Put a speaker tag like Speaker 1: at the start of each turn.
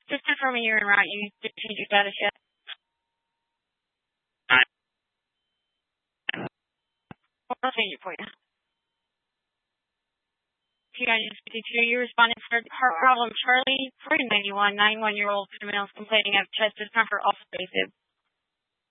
Speaker 1: Just confirming you're en route. You did change your status yet? I'll change it for you. T-52, you responded for heart problem. Charlie 391, 91-year-old female complaining of chest discomfort, also basic.